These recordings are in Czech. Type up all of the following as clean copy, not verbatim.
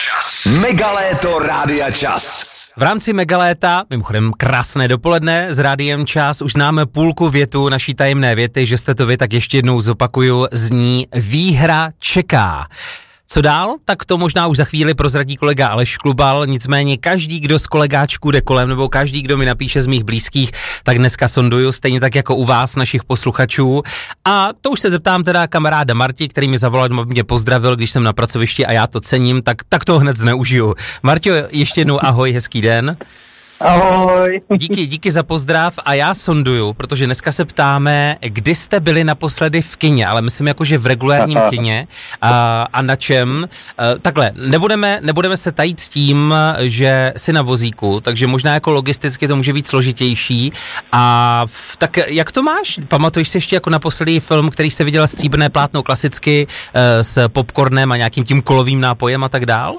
Megaléto Rádia Čas. V rámci Megaléta, mimochodem krásné dopoledne s Rádiem Čas, už známe půlku větu naší tajemné věty, že jste to vy, tak ještě jednou zopakuju, zní výhra čeká. Co dál? Tak to možná už za chvíli prozradí kolega Aleš Klubal, nicméně každý, kdo z kolegáčků jde kolem, nebo každý, kdo mi napíše z mých blízkých, tak dneska sonduju, stejně tak jako u vás, našich posluchačů. A to už se zeptám teda kamaráda Marti, který mi zavolal, mě pozdravil, když jsem na pracovišti a já to cením, tak to hned zneužiju. Marťo, ještě jednou ahoj, hezký den. Ahoj. Díky za pozdrav a já sonduju, protože dneska se ptáme, kdy jste byli naposledy v kině, ale myslím jakože v regulárním kině a na čem. Takhle, nebudeme se tajít s tím, že jsi na vozíku, takže možná jako logisticky to může být složitější. Tak jak to máš? Pamatuješ si ještě jako naposledy film, který jsi viděl stříbrné plátno klasicky s popcornem a nějakým tím kolovým nápojem a tak dál?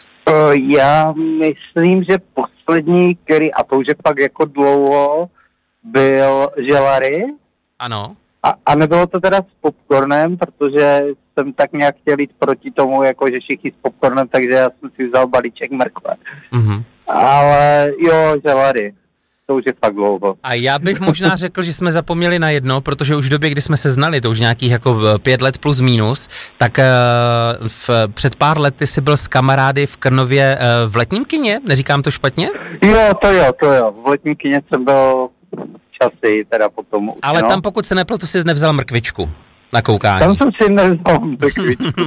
Já myslím, že poslední, který, a to už je pak jako dlouho, byl Želary. Ano. A nebylo to teda s popcornem, protože jsem tak nějak chtěl jít proti tomu, jako že všichni s popcornem, takže já jsem si vzal balíček mrkve. Mm-hmm. Ale jo, Želary. To už je fakt dlouho. A já bych možná řekl, že jsme zapomněli na jedno, protože už v době, kdy jsme se znali, to už nějakých jako 5 let plus minus, tak před pár lety jsi byl s kamarády v Krnově v letním kině, neříkám to špatně? Jo, to jo. V letním kině jsem byl časy, teda potom. Ale tam, pokud se nepletu, jsi nevzal mrkvičku na koukání. Tam jsem si nevzal mrkvičku,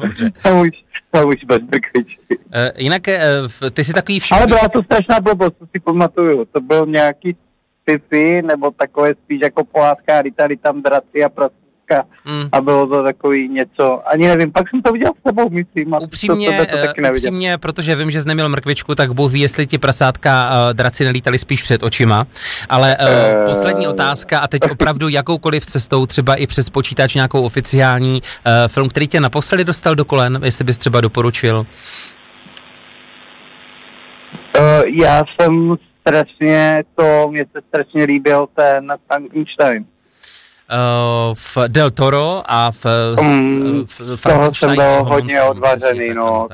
tam už bez mrkvičky. Jinak ty jsi takový všude. Ale byla to strašná blbost, to si pamatuju. To byl nějaký sci-fi, nebo takové spíš jako pohádka, rytary tam draci a pracuska. A bylo to takový něco, ani nevím, pak jsem to viděl s tebou, myslím. Upřímně, protože vím, že jsi neměl mrkvičku, tak Bůh ví, jestli ti prasátka draci nelítali spíš před očima. Ale poslední otázka, a teď opravdu jakoukoliv cestou, třeba i přes počítač nějakou oficiální film, který tě naposledy dostal do kolen, jestli bys třeba doporučil? Já jsem mě se strašně líbil ten Frankenstein. V Del Toro a v toho jsem byl hodně odvařený, no,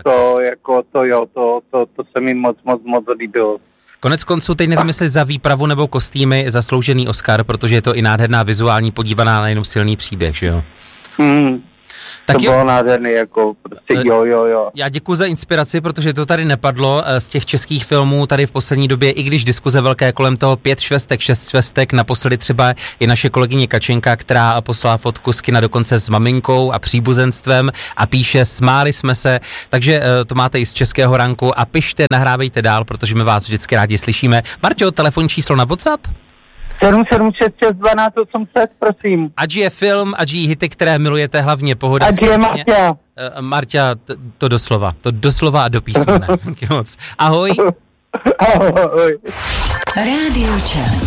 to se mi moc líbilo. Konec konců, teď nevím, jestli za výpravu nebo kostýmy zasloužený Oscar, protože je to i nádherná vizuální podívaná na jenom silný příběh, že jo? Tak to bylo nádherný, jako prostě jo. Já děkuji za inspiraci, protože to tady nepadlo z těch českých filmů tady v poslední době, i když diskuze velké kolem toho 5 švestek, 6 švestek, naposledy třeba i naše kolegyně Kačenka, která poslala fotku z kina dokonce s maminkou a příbuzenstvem a píše, smáli jsme se, takže to máte i z Českého ranku a pište, nahrávejte dál, protože my vás vždycky rádi slyšíme. Marťo, telefonní číslo na WhatsApp? 776612800, prosím. Ať je film, ať je hity, které milujete, hlavně pohoda. Ať je Marťa. Marťa, to doslova a do písmene. Moc. Ahoj. Ahoj. Rádio Čas.